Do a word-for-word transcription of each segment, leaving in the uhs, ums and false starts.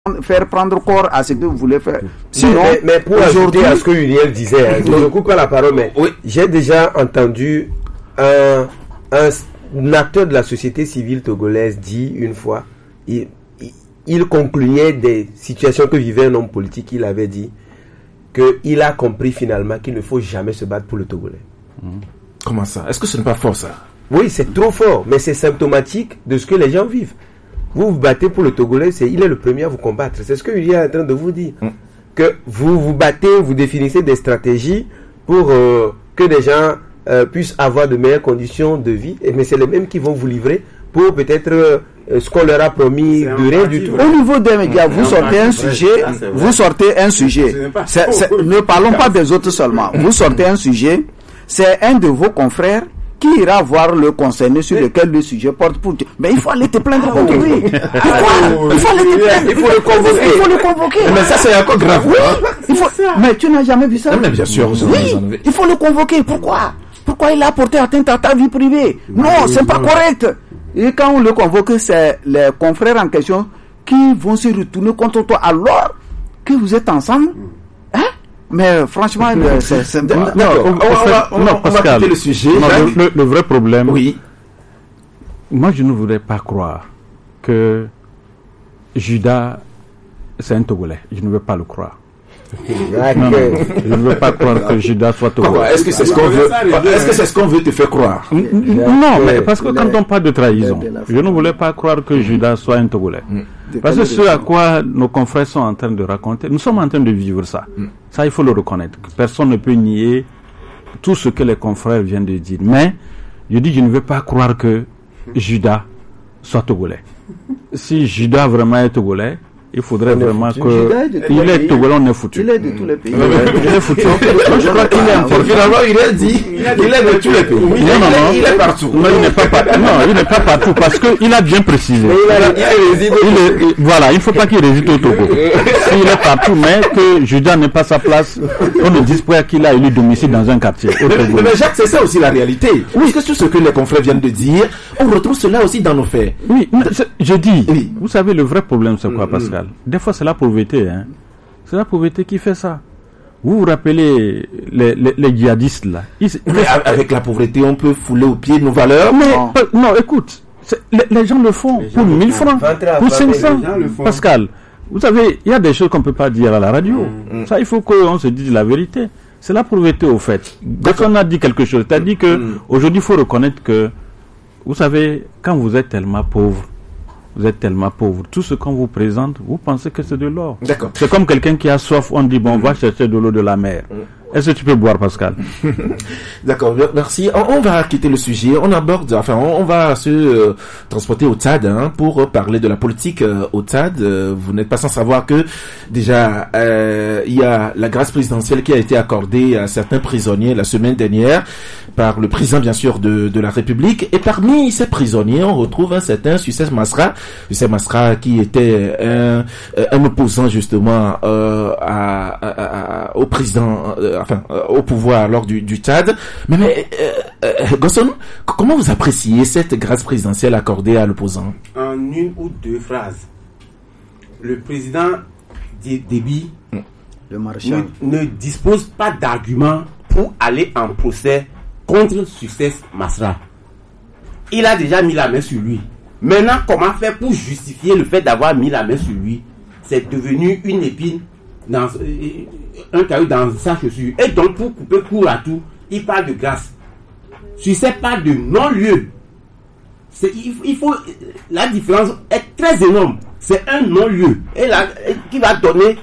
faire prendre corps à ce que vous voulez faire. Sinon, mais, mais, mais pour ajouter à ce que Uriel disait, hein, je ne coupe pas la parole, mais oui. J'ai déjà entendu un, un, un acteur de la société civile togolaise dire une fois, il, il, il concluait des situations que vivait un homme politique, il avait dit qu'il a compris finalement qu'il ne faut jamais se battre pour le Togolais. Comment ça? Est-ce que ce n'est pas fort ça? Oui, c'est trop fort, mais c'est symptomatique de ce que les gens vivent. Vous vous battez pour le Togolais, c'est, il est le premier à vous combattre. C'est ce que Uri est en train de vous dire. Mm. Que vous vous battez, vous définissez des stratégies pour euh, que les gens euh, puissent avoir de meilleures conditions de vie. Et, mais c'est les mêmes qui vont vous livrer pour peut-être euh, ce qu'on leur a promis de rien du tout. Au niveau des médias, vous sortez un sujet, vous sortez un sujet. C'est, c'est, ne parlons pas des autres seulement. Vous sortez un sujet, c'est un de vos confrères qui ira voir le concerné sur lequel le sujet porte pour dire, mais il faut aller te plaindre contre lui. Pourquoi? Il faut aller te plaindre. Il faut le convoquer. Il faut le convoquer. Mais ça, c'est encore grave. Oui. Il faut... Mais tu n'as jamais vu ça? Mais bien sûr. Oui. Il faut le convoquer. Pourquoi? Pourquoi il a porté atteinte à ta vie privée? Non, c'est pas correct. Et quand on le convoque, c'est les confrères en question qui vont se retourner contre toi alors que vous êtes ensemble. Hein? Mais franchement, c'est, c'est... Non, non, on, on, on, va, on, non, on Pascal, va quitter le sujet. Non, le, le, le vrai problème, oui. Moi, je ne voudrais pas croire que Judas, c'est un Togolais. Je ne veux pas le croire. Non, non, je ne veux pas croire que Judas soit Togolais. Est-ce que c'est ce qu'on veut, est-ce que c'est ce qu'on veut te faire croire? Non, mais parce que quand on parle de trahison, je ne voulais pas croire que Judas soit un Togolais. Parce que ce à quoi nos confrères sont en train de raconter, nous sommes en train de vivre ça. Ça, il faut le reconnaître. Personne ne peut nier tout ce que les confrères viennent de dire. Mais, je dis, je ne veux pas croire que Judas soit Togolais. Si Judas vraiment est Togolais, il faudrait vraiment que... Il est Togolais, on est foutu. Il est de tous les pays. Il est foutu. Je crois qu'il est important. Finalement, il a dit, il est de tous les pays. Non, non, non. Il est partout. Non, il n'est pas partout. Non, il n'est pas partout parce qu'il a bien précisé. Il réside il est, voilà, il ne faut pas qu'il réside au Togo. S'il est partout, mais que Judas n'ait pas sa place, on ne dise pas qu'il a élu domicile dans un quartier. Au Togo. Mais, mais Jacques, c'est ça aussi la réalité. Oui. Parce que tout ce que les confrères viennent de dire, on retrouve cela aussi dans nos faits. Oui, je dis, oui. Vous savez, le vrai problème, c'est quoi, Pascal? Des fois, c'est la pauvreté. Hein. C'est la pauvreté qui fait ça. Vous vous rappelez les, les, les djihadistes, là. Ils, mais avec la pauvreté, on peut fouler au pied nos valeurs. Mais, non, euh, non écoute, les, les gens le font les pour mille francs, pour cinq cents. Pascal, vous savez, il y a des choses qu'on ne peut pas dire à la radio. Mmh. Ça, il faut qu'on se dise la vérité. C'est la pauvreté, au fait. Personne n'a dit quelque chose. C'est-à-dire que mmh. aujourd'hui, il faut reconnaître que, vous savez, quand vous êtes tellement pauvre, vous êtes tellement pauvre. Tout ce qu'on vous présente, vous pensez que c'est de l'or. D'accord. C'est comme quelqu'un qui a soif, on dit, bon, on va chercher de l'eau de la mer. Est-ce que tu peux boire, Pascal? D'accord, merci. On, on va quitter le sujet. On aborde, enfin, on, on va se euh, transporter au Tchad hein, pour parler de la politique euh, au Tchad. Euh, vous n'êtes pas sans savoir que déjà euh, il y a la grâce présidentielle qui a été accordée à certains prisonniers la semaine dernière par le président, bien sûr, de, de la République. Et parmi ces prisonniers, on retrouve un certain Succès Masra. Succès Masra qui était un, un opposant justement euh, à, à, à, au président. Euh, enfin, euh, au pouvoir lors du, du Tchad. Mais, mais euh, euh, Gosson, comment vous appréciez cette grâce présidentielle accordée à l'opposant? En une ou deux phrases. Le président Déby le maréchal ne, ne dispose pas d'arguments pour aller en procès contre Succès Masra. Il a déjà mis la main sur lui. Maintenant, comment faire pour justifier le fait d'avoir mis la main sur lui? C'est devenu une épine dans un caillou dans sa chaussure. Et donc, pour couper court à tout, il parle de grâce. Succès parle de non-lieu. C'est, il, il faut, la différence est très énorme. C'est un non-lieu. Et là, qui va donner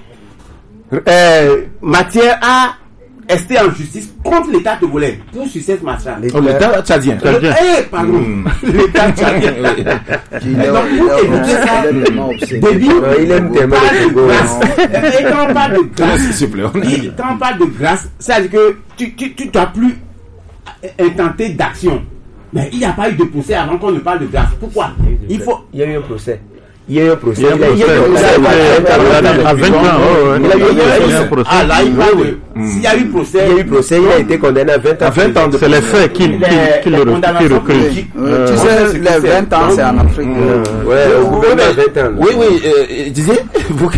euh, matière à rester en justice contre l'État togolais pour Succès Masra. L'État, l'État tchadien. Eh, pardon. Mm. L'État tchadien. Et donc, pour éviter ça, Déby, il aime tellement de grâce. Et quand on parle de grâce, s'il vous plaît, quand on parle de grâce, c'est-à-dire que tu, tu, tu dois plus intenter d'action. Mais il n'y a pas eu de procès avant qu'on ne parle de grâce. Pourquoi? Il faut. Il y a eu un procès. Il y a eu un procès. Il y a un procès. À vingt ans. Il a eu un procès. Ah là, il parle de. S'il y a eu procès. Il y a eu procès, il a été condamné à vingt ans. À vingt ans, c'est les faits qui le recrutent. Tu sais, les vingt ans, c'est en Afrique. Ouais, au gouvernement, vingt ans. Oui, oui, disais, vous